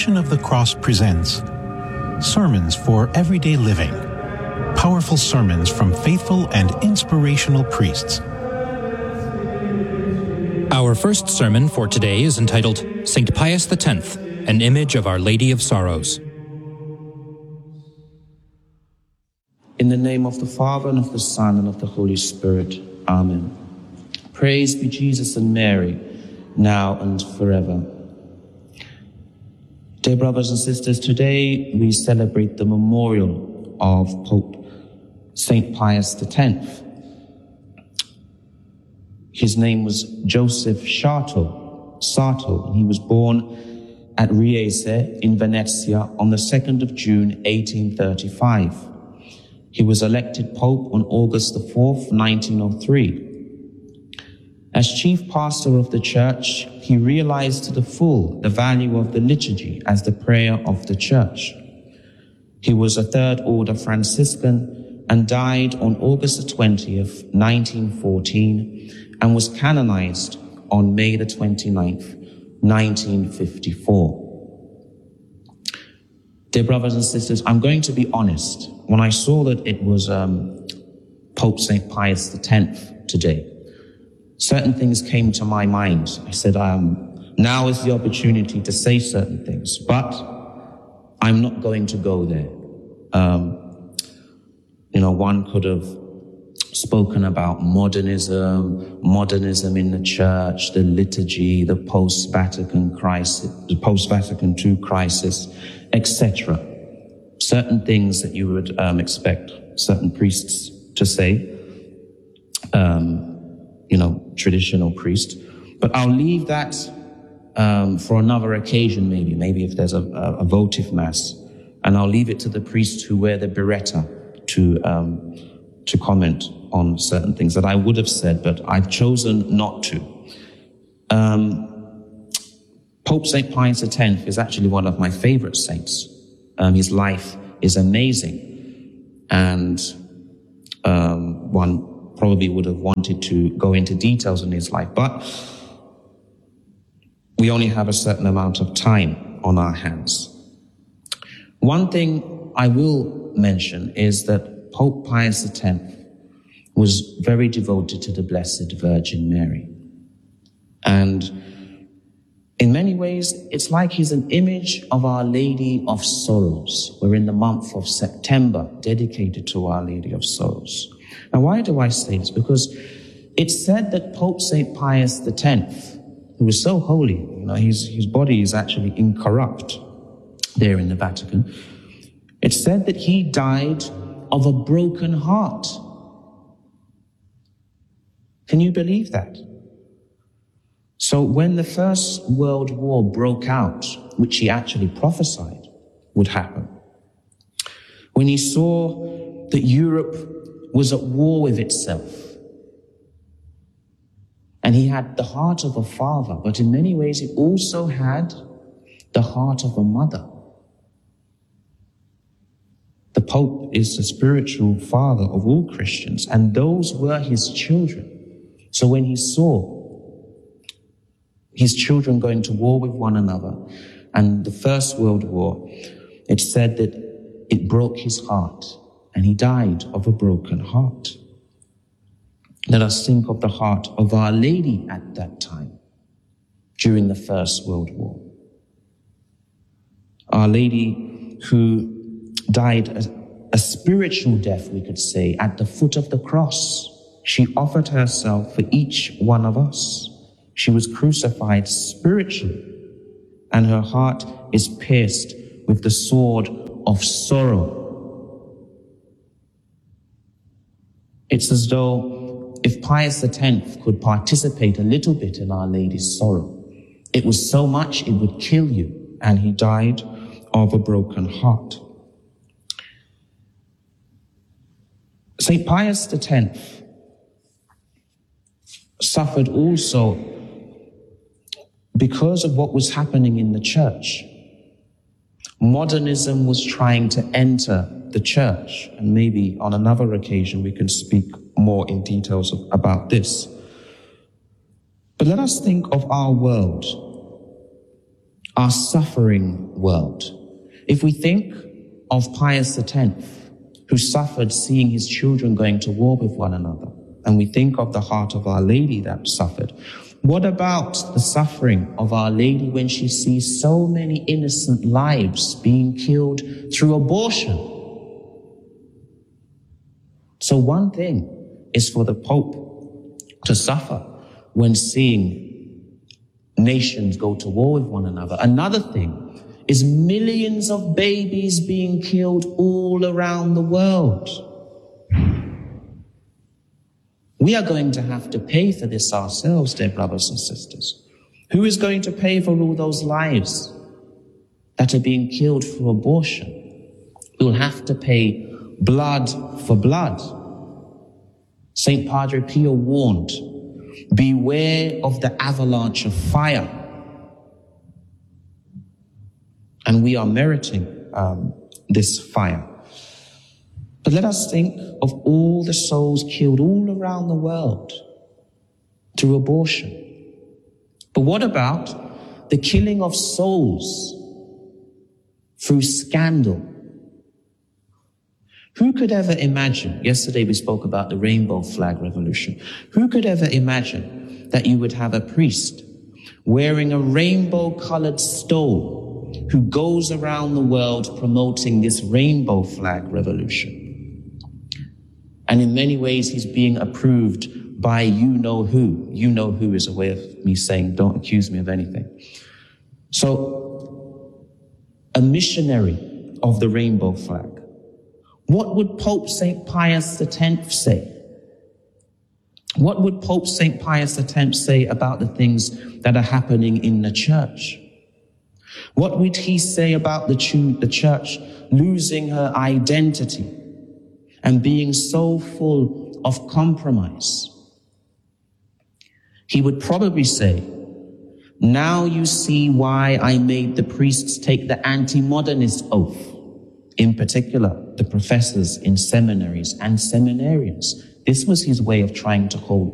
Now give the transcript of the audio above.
Passion of the Cross presents Sermons for Everyday Living. Powerful sermons from faithful and inspirational priests. Our first sermon for today is entitled St. Pius X, an image of Our Lady of Sorrows. In the name of the Father, and of the Son, and of the Holy Spirit. Amen. Praise be Jesus and Mary, now and forever. Dear brothers and sisters, today we celebrate the memorial of Pope St. Pius X. His name was Joseph Sarto, and he was born at Riese in Venezia on the 2nd of June, 1835. He was elected Pope on August the 4th, 1903. As chief pastor of the church, he realized to the full the value of the liturgy as the prayer of the church. He was a Third Order Franciscan and died on August the 20th, 1914, and was canonized on May the 29th, 1954. Dear brothers and sisters, I'm going to be honest. When I saw that it was Pope St. Pius X today, certain things came to my mind. I said, now is the opportunity to say certain things, but I'm not going to go there. One could have spoken about modernism in the church, the liturgy, the post-Vatican crisis, the post-Vatican II crisis, etc. Certain things that you would expect certain priests to say, traditional priest. But I'll leave that for another occasion, maybe if there's a votive mass, and I'll leave it to the priests who wear the biretta to comment on certain things that I would have said, but I've chosen not to. Pope St. Pius X is actually one of my favorite saints. His life is amazing, and one probably would have wanted to go into details in his life, but we only have a certain amount of time on our hands. One thing I will mention is that Pope Pius X was very devoted to the Blessed Virgin Mary. And in many ways, it's like he's an image of Our Lady of Sorrows. We're in the month of September, dedicated to Our Lady of Sorrows. Now, why do I say this? Because it's said that Pope St. Pius X, who was so holy, his body is actually incorrupt there in the Vatican. It's said that he died of a broken heart. Can you believe that? So when the First World War broke out, which he actually prophesied would happen, when he saw that Europe was at war with itself, and he had the heart of a father, but in many ways he also had the heart of a mother. The Pope is the spiritual father of all Christians, and those were his children. So when he saw his children going to war with one another, and the First World War, it said that it broke his heart, and he died of a broken heart. Let us think of the heart of Our Lady at that time, during the First World War. Our Lady who died a spiritual death, we could say, at the foot of the cross. She offered herself for each one of us. She was crucified spiritually, and her heart is pierced with the sword of sorrow. It's as though if Pius X could participate a little bit in Our Lady's sorrow, it was so much it would kill you, and he died of a broken heart. St. Pius X suffered also because of what was happening in the church. Modernism was trying to enter the church, and maybe on another occasion we can speak more in details about this. But let us think of our world. our suffering world. If we think of Pius X, who suffered seeing his children going to war with one another, and we think of the Heart of Our Lady that suffered, what about the suffering of Our Lady when she sees so many innocent lives being killed through abortion? So one thing is for the Pope to suffer when seeing nations go to war with one another. Another thing is millions of babies being killed all around the world. We are going to have to pay for this ourselves, dear brothers and sisters. Who is going to pay for all those lives that are being killed through abortion? We will have to pay blood for blood. St. Padre Pio warned, beware of the avalanche of fire. And we are meriting this fire. But let us think of all the souls killed all around the world through abortion. But what about the killing of souls through scandal? Who could ever imagine, yesterday we spoke about the rainbow flag revolution, who could ever imagine that you would have a priest wearing a rainbow-colored stole who goes around the world promoting this rainbow flag revolution? And in many ways, he's being approved by you-know-who. You-know-who is a way of me saying, don't accuse me of anything. So, a missionary of the rainbow flag. What would Pope St. Pius X say? What would Pope St. Pius X say about the things that are happening in the church? What would he say about the church losing her identity and being so full of compromise? He would probably say, now you see why I made the priests take the anti-modernist oath, in particular, the professors in seminaries and seminarians. This was his way of trying to hold